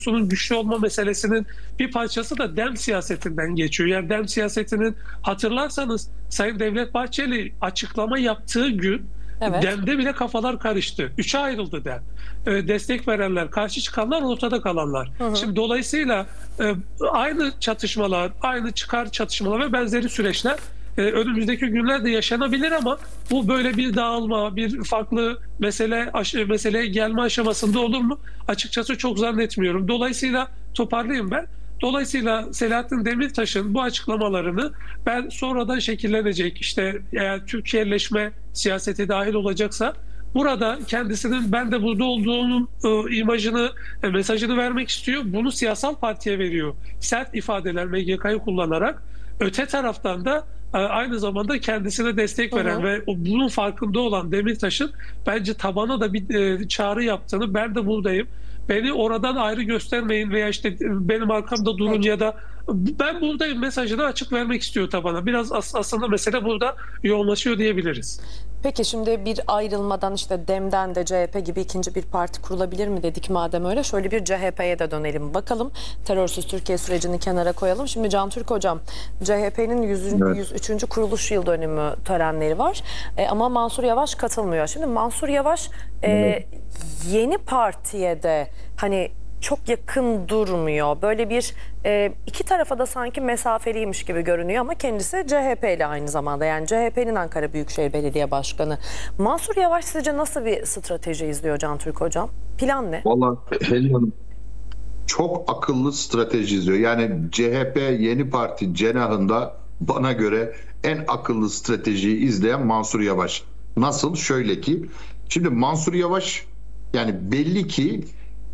kadrosunun güçlü olma meselesinin bir parçası da dem siyasetinden geçiyor. Yani dem siyasetinin, hatırlarsanız Sayın Devlet Bahçeli açıklama yaptığı gün Evet. demde bile kafalar karıştı. Üçe ayrıldı dem. Destek verenler, karşı çıkanlar, ortada kalanlar. Şimdi dolayısıyla aynı çatışmalar, aynı çıkar çatışmalar ve benzeri süreçler önümüzdeki günlerde yaşanabilir ama bu böyle bir dağılma, bir farklı meseleye gelme aşamasında olur mu? Açıkçası çok zannetmiyorum. Dolayısıyla toparlayayım ben. Dolayısıyla Selahattin Demirtaş'ın bu açıklamalarını ben sonradan şekillenecek, işte eğer Türkiye'leşme siyaseti dahil olacaksa burada kendisinin ben de burada olduğunun imajını, mesajını vermek istiyor. Bunu siyasal partiye veriyor. Sert ifadeler, MGK'yı kullanarak. Öte taraftan da aynı zamanda kendisine destek veren ve bunun farkında olan Demirtaş'ın bence tabana da bir çağrı yaptığını, ben de buradayım, beni oradan ayrı göstermeyin veya işte benim arkamda durun ya da ben buradayım mesajını açık vermek istiyor tabana. Biraz aslında mesele burada yoğunlaşıyor diyebiliriz. Peki şimdi bir ayrılmadan işte DEM'den de CHP gibi ikinci bir parti kurulabilir mi dedik madem öyle. Şöyle bir CHP'ye de dönelim bakalım. Terörsüz Türkiye sürecini kenara koyalım. Şimdi Can Türk Hocam, CHP'nin 103. kuruluş yıl dönümü törenleri var. Ama Mansur Yavaş katılmıyor. Şimdi Mansur Yavaş yeni partiye de hani çok yakın durmuyor. Böyle bir iki tarafa da sanki mesafeliymiş gibi görünüyor ama kendisi CHP'li aynı zamanda. Yani CHP'nin Ankara Büyükşehir Belediye Başkanı. Mansur Yavaş sizce nasıl bir strateji izliyor Can Türk Hocam? Plan ne? Vallahi Helin Hanım çok akıllı strateji izliyor. Yani CHP yeni parti cenahında bana göre en akıllı stratejiyi izleyen Mansur Yavaş. Nasıl? Şöyle ki, şimdi Mansur Yavaş yani belli ki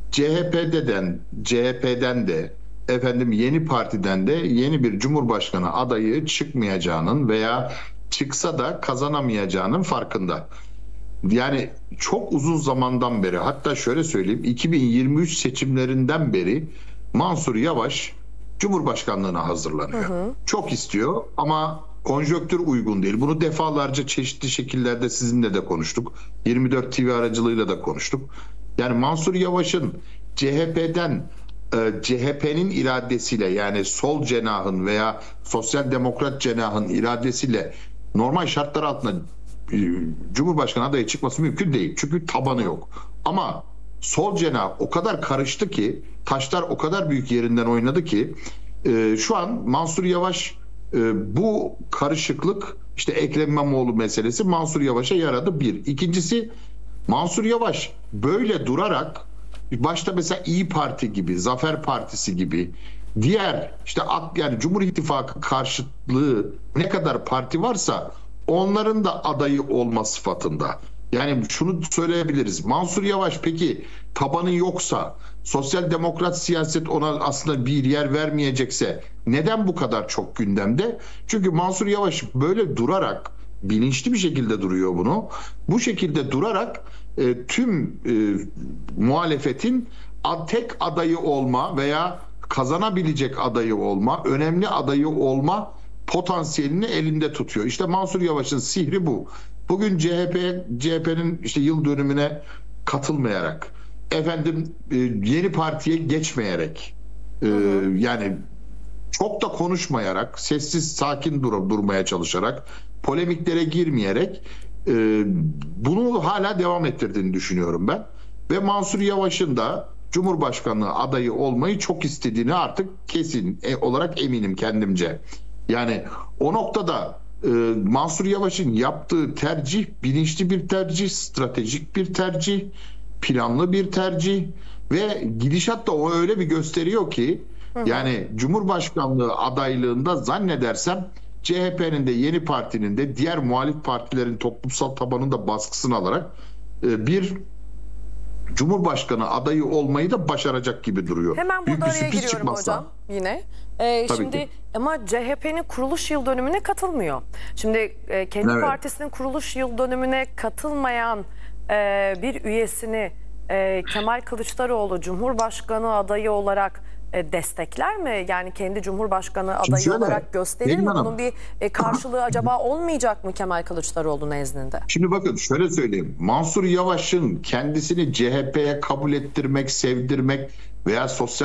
CHP'den de yeni partiden de yeni bir cumhurbaşkanı adayı çıkmayacağının veya çıksa da kazanamayacağının farkında. Yani çok uzun zamandan beri, hatta şöyle söyleyeyim, 2023 seçimlerinden beri Mansur Yavaş Cumhurbaşkanlığına hazırlanıyor. Çok istiyor ama konjonktür uygun değil. Bunu defalarca çeşitli şekillerde sizinle de konuştuk. 24 TV aracılığıyla da konuştuk. Yani Mansur Yavaş'ın CHP'nin iradesiyle, yani sol cenahın veya sosyal demokrat cenahın iradesiyle normal şartlar altında Cumhurbaşkanı adayı çıkması mümkün değil. Çünkü tabanı yok. Ama sol cenah o kadar karıştı ki, taşlar o kadar büyük yerinden oynadı ki şu an Mansur Yavaş, bu karışıklık, işte Ekrem İmamoğlu meselesi Mansur Yavaş'a yaradı bir. İkincisi, Mansur Yavaş böyle durarak başta mesela İyi Parti gibi, Zafer Partisi gibi diğer işte yani Cumhur İttifakı karşıtlığı ne kadar parti varsa onların da adayı olma sıfatında. Yani şunu söyleyebiliriz. Mansur Yavaş peki tabanı yoksa, sosyal demokrat siyaset ona aslında bir yer vermeyecekse neden bu kadar çok gündemde? Çünkü Mansur Yavaş böyle durarak, bilinçli bir şekilde duruyor bunu. Bu şekilde durarak tüm muhalefetin tek adayı olma veya kazanabilecek adayı olma, önemli adayı olma potansiyelini elinde tutuyor. İşte Mansur Yavaş'ın sihri bu. Bugün CHP'nin işte yıl dönümüne katılmayarak, yeni partiye geçmeyerek, yani çok da konuşmayarak, sessiz sakin durmaya çalışarak, polemiklere girmeyerek bunu hala devam ettirdiğini düşünüyorum ben. Ve Mansur Yavaş'ın da Cumhurbaşkanlığı adayı olmayı çok istediğini artık kesin olarak eminim kendimce. Yani o noktada Mansur Yavaş'ın yaptığı tercih bilinçli bir tercih, stratejik bir tercih, planlı bir tercih ve gidişat da o öyle bir gösteriyor ki yani Cumhurbaşkanlığı adaylığında zannedersem CHP'nin de yeni partinin de diğer muhalif partilerin toplumsal tabanının da baskısını alarak bir Cumhurbaşkanı adayı olmayı da başaracak gibi duruyor. Hemen burada araya giriyorum hocam yine. Şimdi ama CHP'nin kuruluş yıl dönümüne katılmıyor. Şimdi kendi partisinin kuruluş yıl dönümüne katılmayan bir üyesini Kemal Kılıçdaroğlu Cumhurbaşkanı adayı olarak destekler mi? Yani kendi Cumhurbaşkanı adayı olarak gösterir mi? Bunun bir karşılığı acaba olmayacak mı Kemal Kılıçdaroğlu nezdinde? Şimdi bakın şöyle söyleyeyim. Mansur Yavaş'ın kendisini CHP'ye kabul ettirmek, sevdirmek veya sosyal